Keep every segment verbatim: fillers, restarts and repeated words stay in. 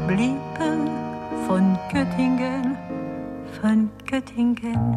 blieben von Göttingen, von Göttingen.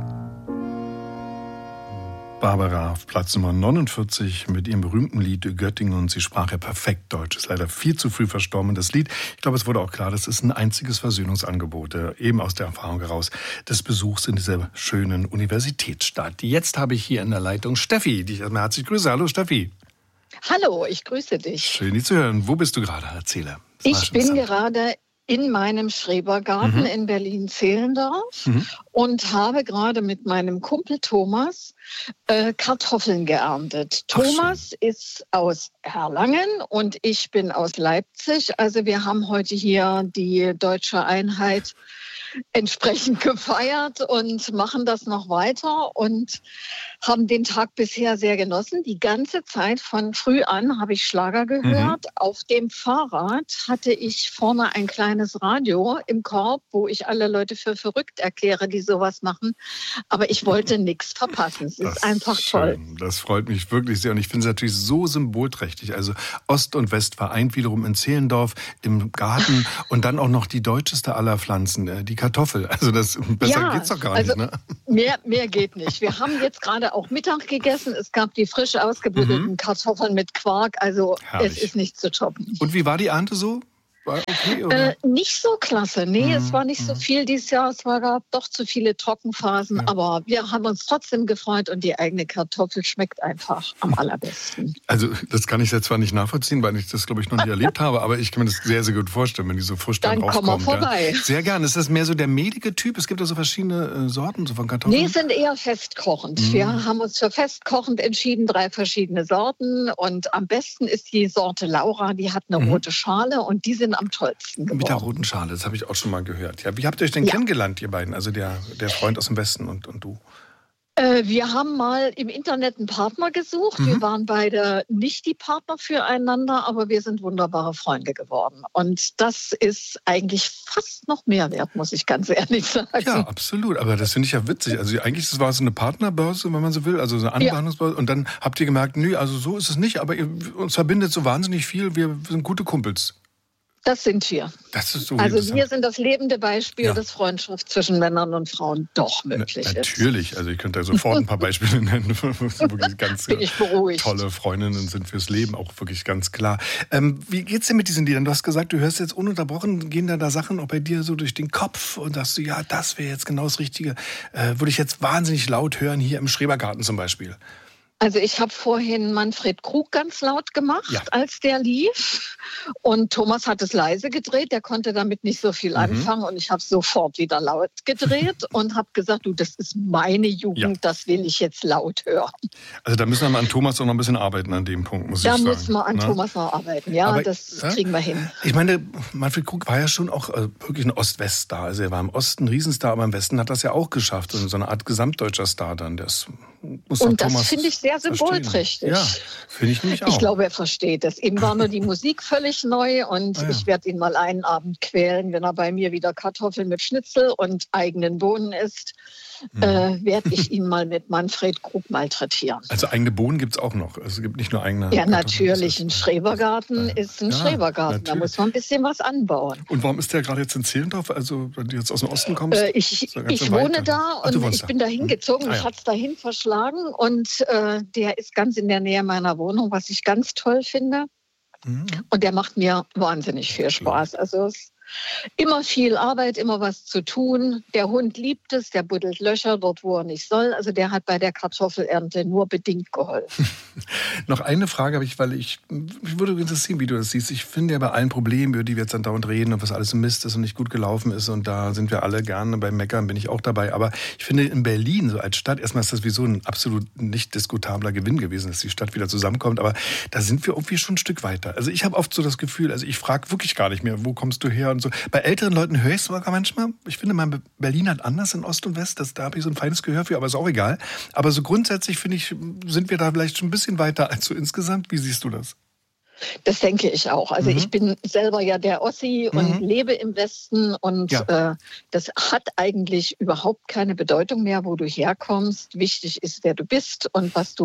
Barbara auf Platz Nummer neunundvierzig mit ihrem berühmten Lied Göttingen, und sie sprach ja perfekt Deutsch. Ist leider viel zu früh verstorben, das Lied. Ich glaube, es wurde auch klar, das ist ein einziges Versöhnungsangebot, eben aus der Erfahrung heraus des Besuchs in dieser schönen Universitätsstadt. Jetzt habe ich hier in der Leitung Steffi, die ich erstmal herzlich grüße. Hallo Steffi. Hallo, ich grüße dich. Schön, dich zu hören. Wo bist du gerade? Erzähle. Ich bin gerade in meinem Schrebergarten mhm. in Berlin-Zehlendorf mhm. und habe gerade mit meinem Kumpel Thomas äh, Kartoffeln geerntet. Ach, Thomas schön. Ist aus Erlangen und ich bin aus Leipzig. Also wir haben heute hier die deutsche Einheit entsprechend gefeiert und machen das noch weiter und haben den Tag bisher sehr genossen. Die ganze Zeit von früh an habe ich Schlager gehört. Mhm. Auf dem Fahrrad hatte ich vorne ein kleines Radio im Korb, wo ich alle Leute für verrückt erkläre, die sowas machen. Aber ich wollte nichts verpassen. Es ist einfach toll. Schön. Das freut mich wirklich sehr. Und ich finde es natürlich so symbolträchtig. Also Ost und West vereint wiederum in Zehlendorf im Garten und dann auch noch die deutscheste aller Pflanzen, die Kartoffel. Also das besser ja, geht's doch gar also nicht, ne? Mehr, mehr geht nicht. Wir haben jetzt gerade auch Mittag gegessen. Es gab die frisch ausgebuddelten mhm. Kartoffeln mit Quark. Also herrlich. Es ist nicht zu toppen. Und wie war die Ernte so? War okay, oder? Äh, nicht so klasse. Nee, mhm. es war nicht so viel dieses Jahr. Es war, gab doch zu viele Trockenphasen. Ja. Aber wir haben uns trotzdem gefreut und die eigene Kartoffel schmeckt einfach am allerbesten. Also das kann ich jetzt zwar nicht nachvollziehen, weil ich das, glaube ich, noch nicht erlebt habe, aber ich kann mir das sehr, sehr gut vorstellen, wenn die so frisch dann, dann rauskommen. Dann komm mal vorbei. Ja. Sehr gerne. Ist das mehr so der mehlige Typ? Es gibt ja so verschiedene äh, Sorten so von Kartoffeln. Nee, sind eher festkochend. Mhm. Wir haben uns für festkochend entschieden, drei verschiedene Sorten. Und am besten ist die Sorte Laura, die hat eine mhm. rote Schale und die sind am tollsten geworden. Mit der roten Schale, das habe ich auch schon mal gehört. Ja, wie habt ihr euch denn ja. kennengelernt, ihr beiden? Also der, der Freund aus dem Westen und, und du? Äh, wir haben mal im Internet einen Partner gesucht. Mhm. Wir waren beide nicht die Partner füreinander, aber wir sind wunderbare Freunde geworden. Und das ist eigentlich fast noch mehr wert, muss ich ganz ehrlich sagen. Ja, absolut. Aber das finde ich ja witzig. Also eigentlich das war so eine Partnerbörse, wenn man so will, also so eine Anbahnungsbörse. Ja. Und dann habt ihr gemerkt, nö, also so ist es nicht. Aber ihr, uns verbindet so wahnsinnig viel. Wir sind gute Kumpels. Das sind wir. Das ist so also wir sind das lebende Beispiel, ja. dass Freundschaft zwischen Männern und Frauen doch möglich Na, natürlich. ist. Natürlich, also ich könnte da sofort ein paar Beispiele nennen. Wirklich ganz Bin ich beruhigt. Tolle Freundinnen sind fürs Leben, auch wirklich ganz klar. Ähm, wie geht's dir mit diesen Liedern? Du hast gesagt, du hörst jetzt ununterbrochen, gehen da, da Sachen auch bei dir so durch den Kopf und sagst du, ja, das wäre jetzt genau das Richtige. Äh, würde ich jetzt wahnsinnig laut hören, hier im Schrebergarten zum Beispiel. Also ich habe vorhin Manfred Krug ganz laut gemacht, ja. als der lief. Und Thomas hat es leise gedreht, der konnte damit nicht so viel mhm. anfangen. Und ich habe sofort wieder laut gedreht und habe gesagt, du, das ist meine Jugend, ja. das will ich jetzt laut hören. Also da müssen wir mal an Thomas auch noch ein bisschen arbeiten an dem Punkt, muss da ich sagen. Da müssen wir an Na? Thomas noch arbeiten, ja, Aber, das ja? kriegen wir hin. Ich meine, Manfred Krug war ja schon auch äh, wirklich ein Ost-West-Star. Also er war im Osten ein Riesenstar, aber im Westen hat das ja auch geschafft. Und so eine Art gesamtdeutscher Star dann, das muss Und das Thomas finde ich sehr symbolträchtig. Ja, finde ich nämlich auch. Ich glaube, er versteht es. Ihm war nur die Musik völlig neu und ah, ja. ich werde ihn mal einen Abend quälen, wenn er bei mir wieder Kartoffeln mit Schnitzel und eigenen Bohnen isst. Hm. Äh, werde ich ihn mal mit Manfred Krug malträtieren. Also eigene Bohnen gibt es auch noch. Also es gibt nicht nur eigene. Ja, natürlich. Ein Schrebergarten ja. ist ein ja, Schrebergarten. Natürlich. Da muss man ein bisschen was anbauen. Und warum ist der gerade jetzt in Zehlendorf? Also wenn du jetzt aus dem Osten kommst? Äh, ich ich wohne da und Ach, ich da. bin da hingezogen. Hm. Ah, ja. Mich hat es dahin verschlagen und äh, der ist ganz in der Nähe meiner Wohnung, was ich ganz toll finde. Mhm. Und der macht mir wahnsinnig viel Spaß. Also es immer viel Arbeit, immer was zu tun. Der Hund liebt es, der buddelt Löcher dort, wo er nicht soll. Also der hat bei der Kartoffelernte nur bedingt geholfen. Noch eine Frage habe ich, weil ich, mich würde interessieren, wie du das siehst. Ich finde ja bei allen Problemen, über die wir jetzt dann dauernd reden und was alles Mist ist und nicht gut gelaufen ist und da sind wir alle gerne, beim Meckern bin ich auch dabei. Aber ich finde in Berlin so als Stadt, erstmal ist das sowieso ein absolut nicht diskutabler Gewinn gewesen, dass die Stadt wieder zusammenkommt. Aber da sind wir irgendwie schon ein Stück weiter. Also ich habe oft so das Gefühl, also ich frage wirklich gar nicht mehr, wo kommst du her und so. Bei älteren Leuten höre ich es sogar manchmal. Ich finde, mein Berlin hat anders in Ost und West. Das, da habe ich so ein feines Gehör für, aber ist auch egal. Aber so grundsätzlich, finde ich, sind wir da vielleicht schon ein bisschen weiter als so insgesamt. Wie siehst du das? Das denke ich auch. Also mhm. ich bin selber ja der Ossi und Mhm. lebe im Westen und Ja. äh, das hat eigentlich überhaupt keine Bedeutung mehr, wo du herkommst. Wichtig ist, wer du bist und was du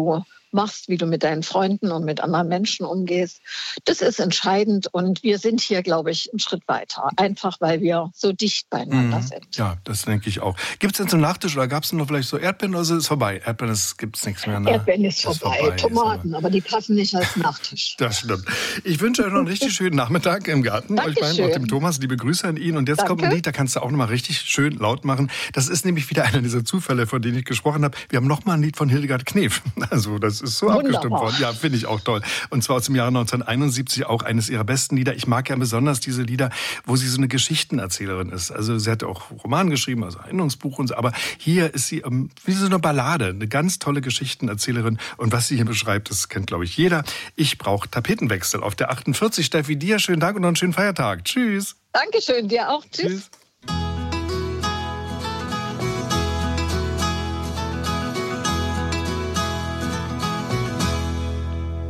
machst, wie du mit deinen Freunden und mit anderen Menschen umgehst. Das ist entscheidend und wir sind hier, glaube ich, einen Schritt weiter. Einfach, weil wir so dicht beieinander mhm. sind. Ja, das denke ich auch. Gibt es denn zum Nachtisch oder gab es noch vielleicht so Erdbeeren oder ist es vorbei? Erdbeeren gibt es nichts mehr. Ne? Erdbeeren ist vorbei. vorbei. Tomaten, aber die passen nicht als Nachtisch. Das stimmt. Ich wünsche euch noch einen richtig schönen Nachmittag im Garten. Euch beiden, auch dem Thomas, liebe Grüße an ihn. Und jetzt Danke. kommt ein Lied, da kannst du auch noch mal richtig schön laut machen. Das ist nämlich wieder einer dieser Zufälle, von denen ich gesprochen habe. Wir haben noch mal ein Lied von Hildegard Knef. Also das ist so Wunderbar. abgestimmt worden. Ja, finde ich auch toll. Und zwar aus dem Jahre neunzehnhunderteinundsiebzig, auch eines ihrer besten Lieder. Ich mag ja besonders diese Lieder, wo sie so eine Geschichtenerzählerin ist. Also sie hat auch Roman geschrieben, also Erinnerungsbuch und so. Aber hier ist sie ähm, wie so eine Ballade, eine ganz tolle Geschichtenerzählerin. Und was sie hier beschreibt, das kennt, glaube ich, jeder. Ich brauche Tapetenwechsel auf der achtundvierzig. Steffi, dir schönen Tag und noch einen schönen Feiertag. Tschüss. Dankeschön, dir auch. Tschüss. Tschüss.